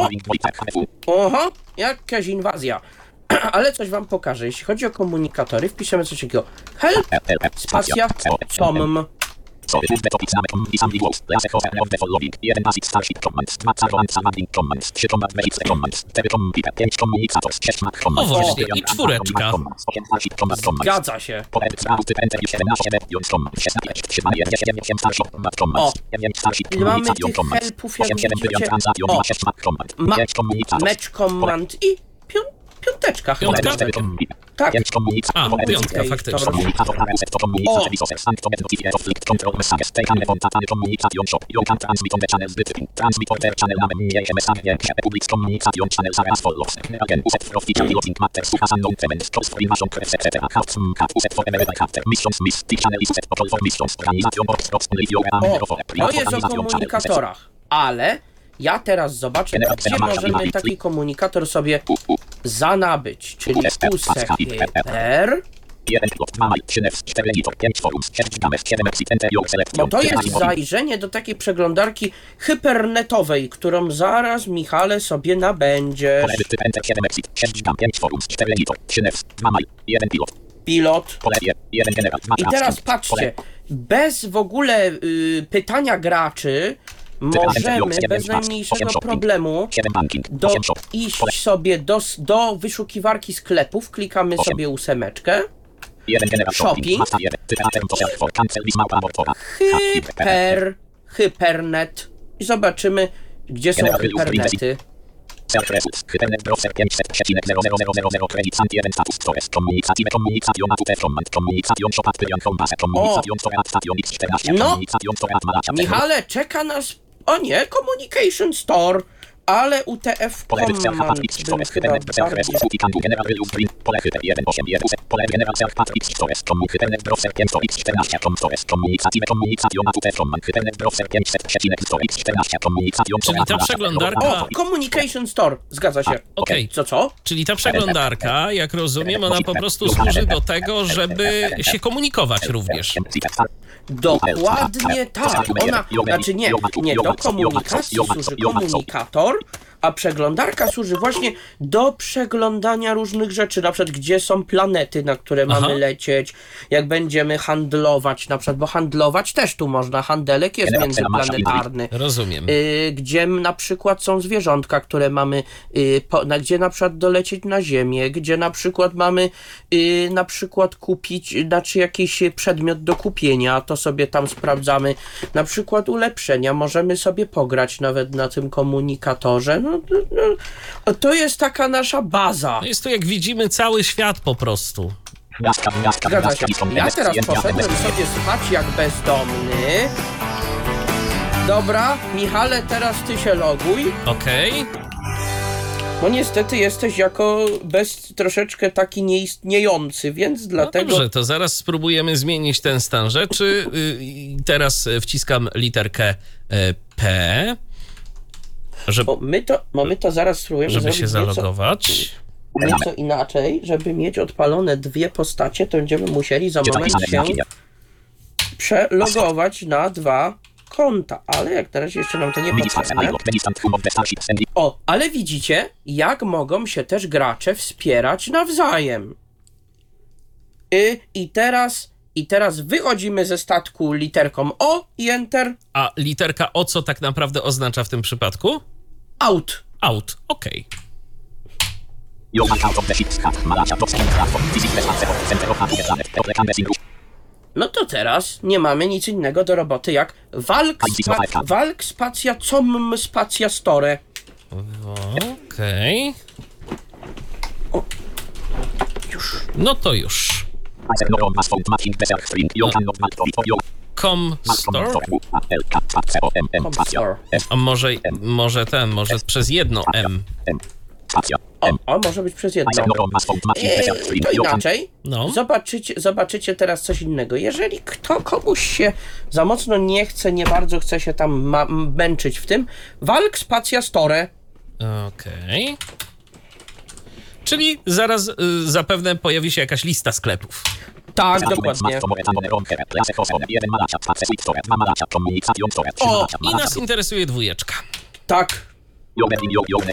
Oho, jakaś inwazja. Ale coś wam pokażę. Jeśli chodzi o komunikatory, wpiszemy coś takiego. Help, spacja, com. O właśnie, i 4. Zgadza się. O, mamy tych helpów, jak widzicie. O, match command i 5 chyba. 5? Tak. A, 5, faktycznie. To jest o komunikatorach, ale ja teraz zobaczę, gdzie możemy taki komunikator sobie zanabyć, czyli USE-Hyper. Bo to jest zajrzenie do takiej przeglądarki hypernetowej, którą zaraz, Michale, sobie nabędziesz. Pilot. I teraz patrzcie, bez w ogóle pytania graczy możemy bez najmniejszego problemu iść sobie do wyszukiwarki sklepów, klikamy sobie 8, shopping, hypernet i zobaczymy, gdzie są hypernety. No, Michale, czeka nas, o nie, Communication Store, ale UTF Command bym chyba bardziej... Czyli ta przeglądarka... O, Communication Store, zgadza się. Okej. Co? Czyli ta przeglądarka, jak rozumiem, ona po prostu służy do tego, żeby się komunikować również. Dokładnie tak. Ona, znaczy nie do komunikacji służy komunikator, a przeglądarka służy właśnie do przeglądania różnych rzeczy, na przykład gdzie są planety, na które mamy lecieć, jak będziemy handlować, na przykład, bo handlować też tu można, handelek jest międzyplanetarny. Rozumiem. Gdzie na przykład są zwierzątka, które mamy, gdzie na przykład dolecieć na Ziemię, gdzie na przykład mamy na przykład kupić, znaczy jakiś przedmiot do kupienia, to sobie tam sprawdzamy, na przykład ulepszenia, możemy sobie pograć nawet na tym komunikatorze. To jest taka nasza baza. Jest to, jak widzimy, cały świat po prostu. Zgadza się. Ja teraz poszedłem sobie spać jak bezdomny. Dobra, Michale, teraz ty się loguj. Okej. Bo niestety jesteś jako troszeczkę taki nieistniejący, więc dlatego... No dobrze, to zaraz spróbujemy zmienić ten stan rzeczy. Teraz wciskam literkę P. Bo my to zaraz spróbujemy żeby zrobić się zalogować. Nieco inaczej, żeby mieć odpalone 2 postacie, to będziemy musieli za moment się przelogować na 2 konta, ale jak na razie jeszcze nam to nie potrzebne. O, ale widzicie, jak mogą się też gracze wspierać nawzajem. I teraz wychodzimy ze statku literką O i Enter. A literka O co tak naprawdę oznacza w tym przypadku? Out. Out, okej. No to teraz nie mamy nic innego do roboty jak walk spacja com spacja store. Okej. Już. No to już. Com store? A może przez jedno M. O, może być przez jedno. To inaczej. No. Zobaczycie teraz coś innego. Jeżeli komuś się za mocno nie chce, nie bardzo chce się tam męczyć w tym, walk spacja store. Okej. Czyli zaraz zapewne pojawi się jakaś lista sklepów. Tak, dokładnie. O, i nas interesuje 2. Tak.